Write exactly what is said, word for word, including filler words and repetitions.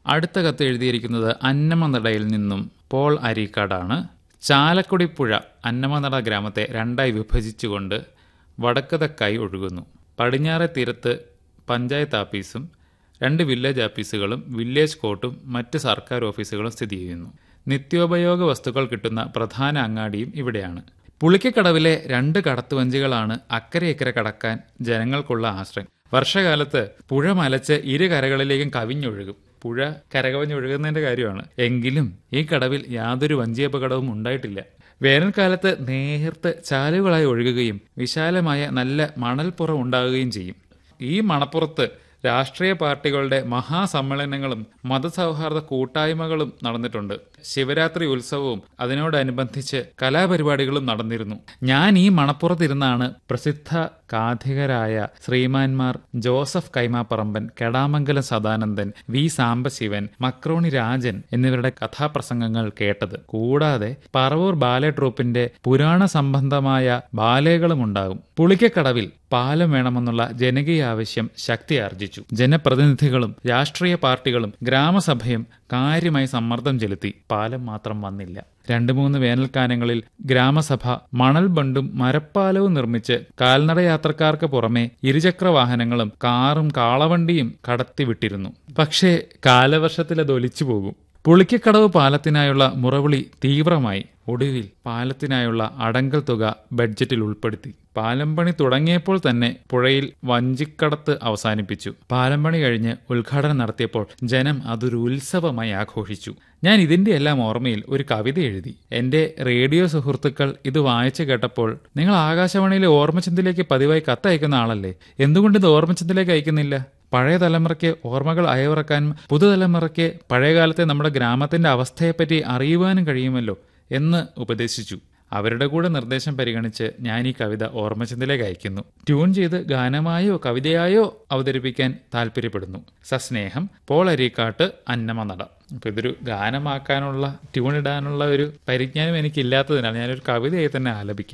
അടുത്ത കത്ത് എഴുതിയിരിക്കുന്നത് അന്നമനടയിൽ നിന്നും പോൾ അരീക്കാടാണ്. ചാലക്കുടി പുഴ അന്നമനട ഗ്രാമത്തെ രണ്ടായി വിഭജിച്ചുകൊണ്ട് വടക്ക് തെക്കായി ഒഴുകുന്നു. പടിഞ്ഞാറെ തീരത്ത് പഞ്ചായത്ത് ആഫീസും രണ്ട് വില്ലേജ് ആഫീസുകളും വില്ലേജ് കോർട്ടും മറ്റ് സർക്കാർ ഓഫീസുകളും സ്ഥിതി ചെയ്യുന്നു. നിത്യോപയോഗ വസ്തുക്കൾ കിട്ടുന്ന പ്രധാന അങ്ങാടിയും ഇവിടെയാണ്. പുളിക്കക്കടവിലെ രണ്ട് കടത്തുവഞ്ചികളാണ് അക്കരെ ഇക്കരെ കടക്കാൻ ജനങ്ങൾക്കുള്ള ആശ്രയം. വർഷകാലത്ത് പുഴ മലച്ച് ഇരു കരകളിലേക്കും കവിഞ്ഞൊഴുകും. പുഴ കരകവിഞ്ഞൊഴുകുന്നതിന്റെ കാര്യമാണ്. എങ്കിലും ഈ കടവിൽ യാതൊരു വഞ്ചിയപകടവും ഉണ്ടായിട്ടില്ല. വേനൽക്കാലത്ത് നേർത്ത് ചാലുകളായി ഒഴുകുകയും വിശാലമായ നല്ല മണൽപ്പുറം ഉണ്ടാകുകയും ചെയ്യും. ഈ മണപ്പുറത്ത് രാഷ്ട്രീയ പാർട്ടികളുടെ മഹാസമ്മേളനങ്ങളും മതസൗഹാർദ്ദ കൂട്ടായ്മകളും നടന്നിട്ടുണ്ട്. ശിവരാത്രി ഉത്സവവും അതിനോടനുബന്ധിച്ച് കലാപരിപാടികളും നടന്നിരുന്നു. ഞാൻ ഈ മണപ്പുറത്തിരുന്നാണ് പ്രസിദ്ധ കാഥികരായ ശ്രീമാന്മാർ Joseph Kaimaparamban, Kedamangalam Sadanandan, V Sambasivan, macaroni Rajan എന്നിവരുടെ കഥാപ്രസംഗങ്ങൾ കേട്ടത്. കൂടാതെ പറവൂർ ബാലെ ട്രൂപ്പിന്റെ പുരാണ സംബന്ധമായ ബാലകളും ഉണ്ടാകും. പുളിക്കക്കടവിൽ പാലം വേണമെന്നുള്ള ജനകീയ ആവശ്യം ശക്തിയാർജിച്ചു. ജനപ്രതിനിധികളും രാഷ്ട്രീയ പാർട്ടികളും ഗ്രാമസഭയും കാര്യമായി സമ്മർദ്ദം ചെലുത്തി. പാലം മാത്രം വന്നില്ല. രണ്ടു മൂന്ന് വേനൽക്കാലങ്ങളിൽ ഗ്രാമസഭ മണൽ ബണ്ടും മരപ്പാലവും നിർമ്മിച്ച് കാൽനട യാത്രക്കാർക്ക് പുറമെ ഇരുചക്ര വാഹനങ്ങളും കാറും കാളവണ്ടിയും കടത്തിവിട്ടിരുന്നു. പക്ഷേ കാലവർഷത്തിലത് ഒലിച്ചു പോകും. പുളിക്കക്കടവ് പാലത്തിനായുള്ള മുറവിളി തീവ്രമായി. ഒടുവിൽ പാലത്തിനായുള്ള അടങ്കൽ തുക ബഡ്ജറ്റിൽ ഉൾപ്പെടുത്തി. പാലം പണി തുടങ്ങിയപ്പോൾ തന്നെ പുഴയിൽ വഞ്ചിക്കടത്ത് അവസാനിപ്പിച്ചു. പാലം പണി കഴിഞ്ഞ് ഉദ്ഘാടനം നടത്തിയപ്പോൾ ജനം അതൊരു ഉത്സവമായി ആഘോഷിച്ചു. ഞാൻ ഇതിന്റെ എല്ലാം ഓർമ്മയിൽ ഒരു കവിത എഴുതി. എന്റെ റേഡിയോ സുഹൃത്തുക്കൾ ഇത് വായിച്ചു കേട്ടപ്പോൾ, നിങ്ങൾ ആകാശവാണിയിലെ ഓർമ്മചിന്തയിലേക്ക് പതിവായി കത്തയക്കുന്ന ആളല്ലേ, എന്തുകൊണ്ട് ഇത് ഓർമ്മചിന്തയിലേക്ക് അയക്കുന്നില്ല? പഴയ തലമുറയ്ക്ക് ഓർമ്മകൾ അയവിറക്കാനും പുതുതലമുറയ്ക്ക് പഴയകാലത്തെ നമ്മുടെ ഗ്രാമത്തിന്റെ അവസ്ഥയെപ്പറ്റി അറിയുവാനും കഴിയുമല്ലോ എന്ന് ഉപദേശിച്ചു. അവരുടെ കൂടെ നിർദ്ദേശം പരിഗണിച്ച് ഞാൻ ഈ കവിത ഓർമ്മചിന്തയിലേക്ക് അയക്കുന്നു. ട്യൂൺ ചെയ്ത് ഗാനമായോ കവിതയായോ അവതരിപ്പിക്കാൻ താല്പര്യപ്പെടുന്നു. സസ്നേഹം, പോൾ അരീക്കാട്ട്, അന്നമനട. അപ്പൊ ഇതൊരു ഗാനമാക്കാനുള്ള ട്യൂൺ ഇടാനുള്ള ഒരു പരിജ്ഞാനം എനിക്കില്ലാത്തതിനാൽ ഞാനൊരു കവിതയായി തന്നെ ആലപിക്കാം.